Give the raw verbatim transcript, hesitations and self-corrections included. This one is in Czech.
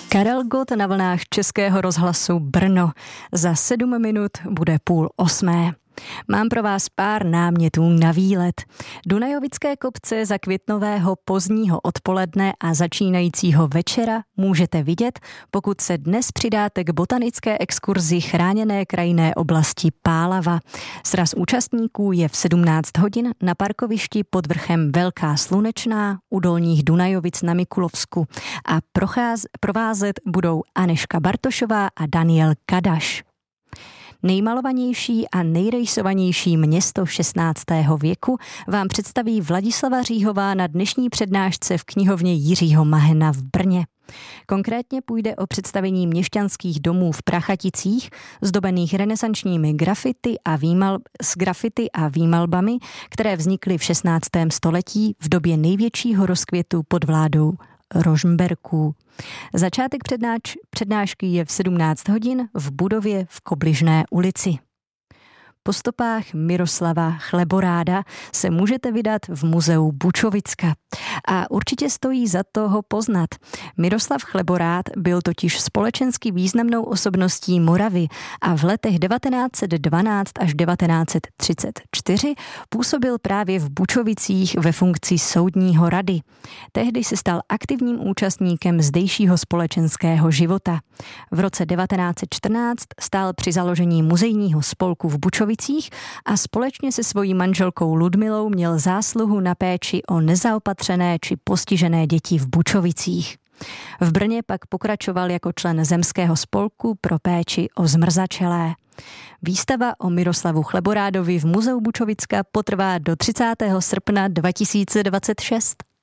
Karel Gott na vlnách Českého rozhlasu Brno. Za sedm minut bude půl osmé. Mám pro vás pár námětů na výlet. Dunajovické kopce za květnového pozdního odpoledne a začínajícího večera můžete vidět, pokud se dnes přidáte k botanické exkurzi chráněné krajinné oblasti Pálava. Sraz účastníků je v sedmnáct hodin na parkovišti pod vrchem Velká Slunečná u Dolních Dunajovic na Mikulovsku a procház, provázet budou Anežka Bartošová a Daniel Kadaš. Nejmalovanější a nejrejsovanější město šestnáctého věku vám představí Vladislava Říhová na dnešní přednášce v knihovně Jiřího Mahena v Brně. Konkrétně půjde o představení měšťanských domů v Prachaticích, zdobených renesančními grafity a výmal, s grafity a výmalbami, které vznikly v šestnáctém století v době největšího rozkvětu pod vládou Rožmberků. Začátek přednáč, přednášky je v sedmnáct hodin v budově v Kobližné ulici. Po stopách Miroslava Chleboráda se můžete vydat v muzeu Bučovicka. A určitě stojí za to ho poznat. Miroslav Chleborád byl totiž společensky významnou osobností Moravy a v letech devatenáct set dvanáct až devatenáct set třicet čtyři působil právě v Bučovicích ve funkci soudního rady. Tehdy se stal aktivním účastníkem zdejšího společenského života. V roce devatenáct set čtrnáct stál při založení muzejního spolku v Bučovicích a společně se svojí manželkou Ludmilou měl zásluhu na péči o nezaopatřené či postižené děti v Bučovicích. V Brně pak pokračoval jako člen zemského spolku pro péči o zmrzačelé. Výstava o Miroslavu Chleborádovi v muzeu Bučovicka potrvá do třicátého srpna dva tisíce dvacet šest.